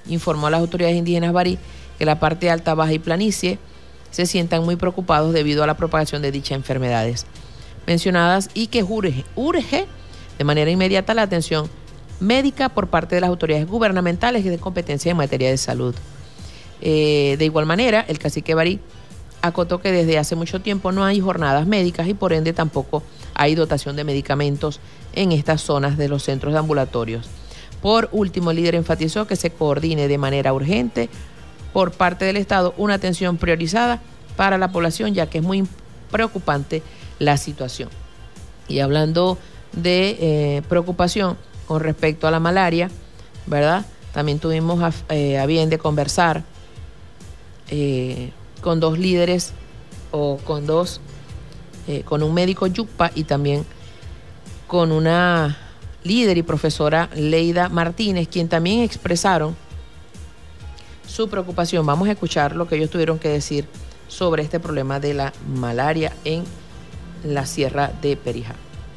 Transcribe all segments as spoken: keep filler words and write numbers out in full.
informó a las autoridades indígenas barí que la parte alta, baja y planicie se sientan muy preocupados debido a la propagación de dichas enfermedades mencionadas y que urge, urge de manera inmediata la atención médica por parte de las autoridades gubernamentales y de competencia en materia de salud. Eh, de igual manera, el cacique barí acotó que desde hace mucho tiempo no hay jornadas médicas y por ende tampoco hay dotación de medicamentos en estas zonas de los centros de ambulatorios. Por último, el líder enfatizó que se coordine de manera urgente por parte del Estado una atención priorizada para la población, ya que es muy preocupante la situación. Y hablando de eh, preocupación con respecto a la malaria, ¿verdad? También tuvimos a, eh, a bien de conversar eh, con dos líderes o con dos, eh, con un médico yucpa y también con una líder y profesora Leida Martínez, quien también expresaron su preocupación. Vamos a escuchar lo que ellos tuvieron que decir sobre este problema de la malaria en la Sierra de Perijá.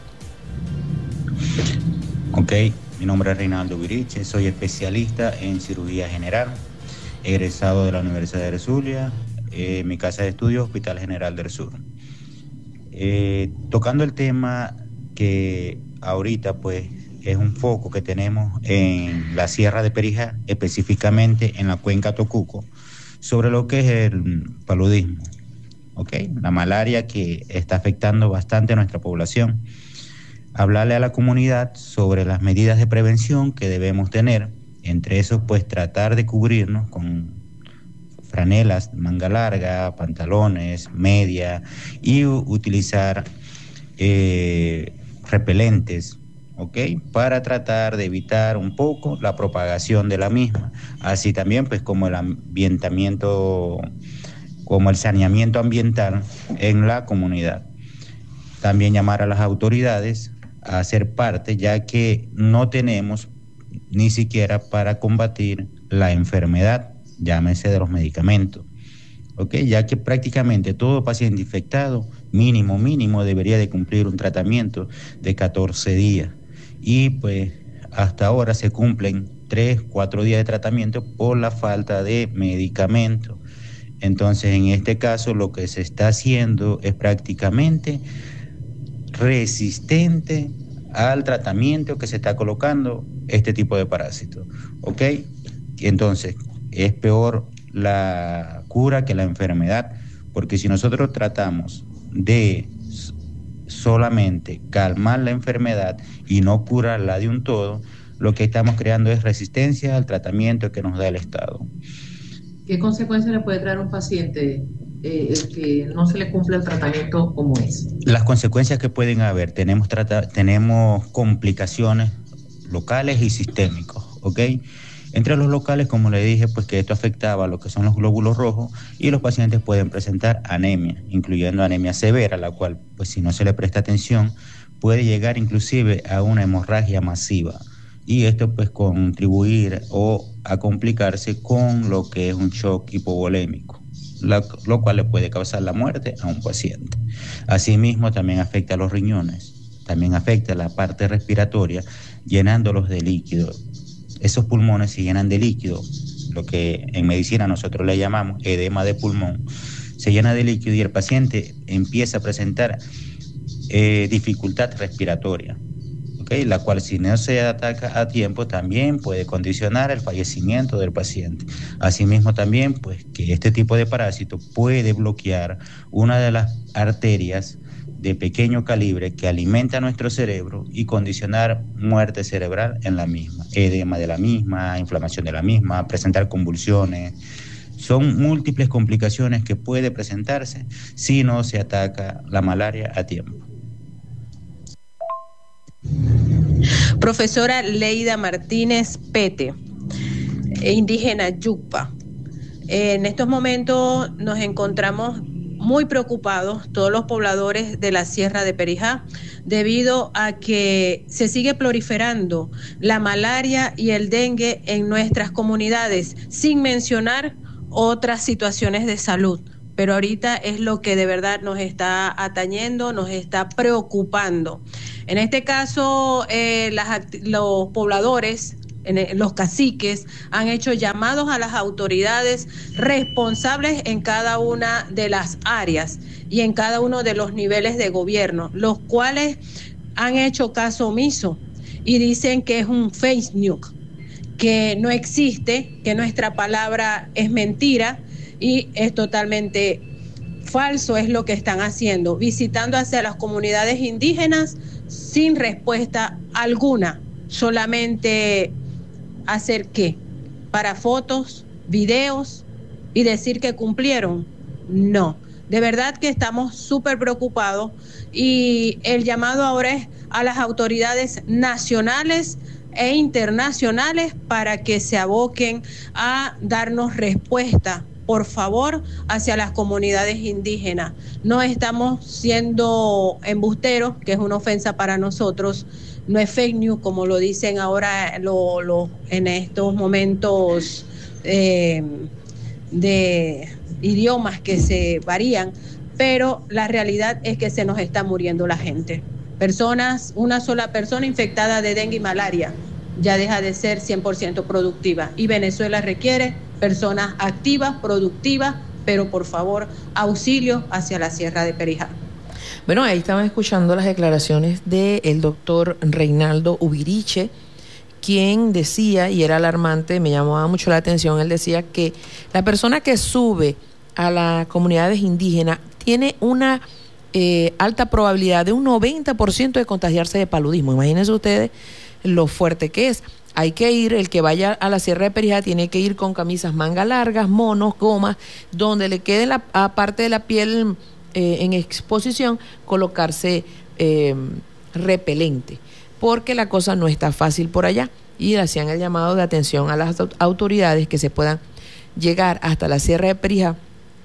Ok, mi nombre es Reinaldo Viriche, soy especialista en cirugía general, egresado de la Universidad de Zulia, eh, mi casa de estudios, Hospital General del Sur. Eh, tocando el tema que ahorita pues es un foco que tenemos en la Sierra de Perijá, específicamente en la cuenca Tocuco, sobre lo que es el paludismo. Okay, la malaria que está afectando bastante a nuestra población. Hablarle a la comunidad sobre las medidas de prevención que debemos tener, entre eso pues tratar de cubrirnos con franelas, manga larga, pantalones, media y u- utilizar eh, repelentes, ¿ok? Para tratar de evitar un poco la propagación de la misma, así también pues como el ambientamiento como el saneamiento ambiental en la comunidad. También llamar a las autoridades a ser parte, ya que no tenemos ni siquiera para combatir la enfermedad, llámese de los medicamentos, ¿ok? Ya que prácticamente todo paciente infectado, mínimo, mínimo, debería de cumplir un tratamiento de catorce días. Y pues hasta ahora se cumplen tres, cuatro días de tratamiento por la falta de medicamentos. Entonces, en este caso, lo que se está haciendo es prácticamente resistente al tratamiento que se está colocando este tipo de parásitos, ¿ok? Entonces, es peor la cura que la enfermedad, porque si nosotros tratamos de solamente calmar la enfermedad y no curarla de un todo, lo que estamos creando es resistencia al tratamiento que nos da el Estado. ¿Qué consecuencias le puede traer a un paciente eh, el que no se le cumple el tratamiento como es? Las consecuencias que pueden haber, tenemos, trata, tenemos complicaciones locales y sistémicas, ¿ok? Entre los locales, como le dije, pues que esto afectaba a lo que son los glóbulos rojos y los pacientes pueden presentar anemia, incluyendo anemia severa, la cual, pues si no se le presta atención, puede llegar inclusive a una hemorragia masiva. Y esto pues contribuir o a complicarse con lo que es un shock hipovolémico, la, lo cual le puede causar la muerte a un paciente. Asimismo también afecta a los riñones, también afecta a la parte respiratoria, llenándolos de líquido. Esos pulmones se llenan de líquido, lo que en medicina nosotros le llamamos edema de pulmón, se llena de líquido y el paciente empieza a presentar eh, dificultad respiratoria. Okay, la cual si no se ataca a tiempo también puede condicionar el fallecimiento del paciente. Asimismo también pues que este tipo de parásito puede bloquear una de las arterias de pequeño calibre que alimenta nuestro cerebro y condicionar muerte cerebral en la misma, edema de la misma, inflamación de la misma, presentar convulsiones. Son múltiples complicaciones que puede presentarse si no se ataca la malaria a tiempo. Profesora Leida Martínez Pete, indígena Yucpa. En estos momentos nos encontramos muy preocupados todos los pobladores de la Sierra de Perijá debido a que se sigue proliferando la malaria y el dengue en nuestras comunidades, sin mencionar otras situaciones de salud. Pero ahorita es lo que de verdad nos está atañendo, nos está preocupando. En este caso, eh, las, los pobladores en los caciques han hecho llamados a las autoridades responsables en cada una de las áreas y en cada uno de los niveles de gobierno, los cuales han hecho caso omiso y dicen que es un fake news, que no existe, que nuestra palabra es mentira y es totalmente falso, es lo que están haciendo, visitando hacia las comunidades indígenas sin respuesta alguna, solamente hacer qué, para fotos, videos y decir que cumplieron. No, de verdad que estamos súper preocupados y el llamado ahora es a las autoridades nacionales e internacionales para que se aboquen a darnos respuesta, por favor, hacia las comunidades indígenas. No estamos siendo embusteros, que es una ofensa para nosotros, no es fake news como lo dicen ahora lo, lo, en estos momentos eh, de idiomas que se varían, pero la realidad es que se nos está muriendo la gente. Personas, una sola persona infectada de dengue y malaria ya deja de ser cien por ciento productiva y Venezuela requiere personas activas, productivas, pero por favor, auxilio hacia la Sierra de Perijá. Bueno, ahí estaban escuchando las declaraciones del doctor Reinaldo Ubiriche, quien decía, y era alarmante, me llamaba mucho la atención, él decía que la persona que sube a las comunidades indígenas tiene una eh, alta probabilidad de un noventa por ciento de contagiarse de paludismo. Imagínense ustedes lo fuerte que es. Hay que ir, el que vaya a la Sierra de Perijá tiene que ir con camisas manga largas, monos, gomas, donde le quede la parte de la piel eh, en exposición, colocarse eh, repelente, porque la cosa no está fácil por allá. Y hacían el llamado de atención a las autoridades que se puedan llegar hasta la Sierra de Perijá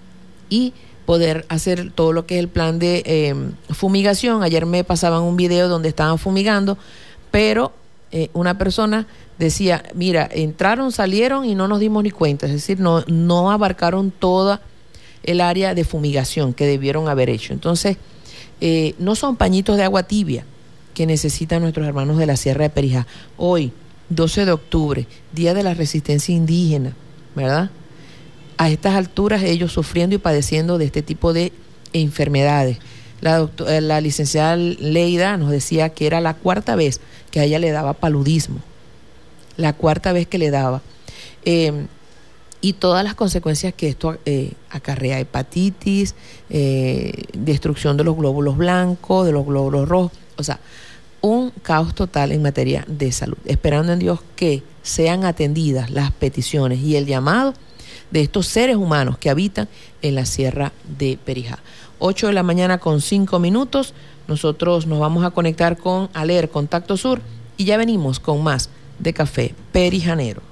y poder hacer todo lo que es el plan de eh, fumigación. Ayer me pasaban un video donde estaban fumigando, pero Eh, una persona decía, mira, entraron, salieron y no nos dimos ni cuenta, es decir, no, no abarcaron toda el área de fumigación que debieron haber hecho. Entonces, eh, no son pañitos de agua tibia que necesitan nuestros hermanos de la Sierra de Perijá. Hoy, doce de octubre, Día de la Resistencia Indígena, ¿verdad? A estas alturas ellos sufriendo y padeciendo de este tipo de enfermedades. La, doctor, la licenciada Leida nos decía que era la cuarta vez que a ella le daba paludismo, la cuarta vez que le daba, eh, y todas las consecuencias que esto eh, acarrea: hepatitis, eh, destrucción de los glóbulos blancos, de los glóbulos rojos, o sea, un caos total en materia de salud. Esperando en Dios que sean atendidas las peticiones y el llamado de estos seres humanos que habitan en la Sierra de Perijá. ocho de la mañana con cinco minutos, nosotros nos vamos a conectar con Aler Contacto Sur y ya venimos con más de Café Perijanero.